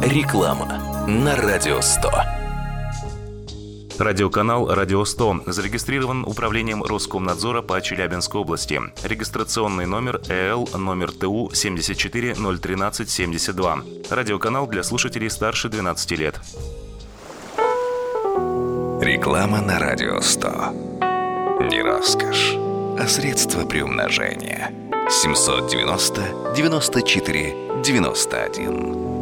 Реклама на Радио 100. Радиоканал «Радио 100» зарегистрирован Управлением Роскомнадзора по Челябинской области. Регистрационный номер ЭЛ номер ТУ 7401372. Радиоканал для слушателей старше 12 лет. Реклама на Радио 100. Не роскошь, а средство приумножения. 790 94 91.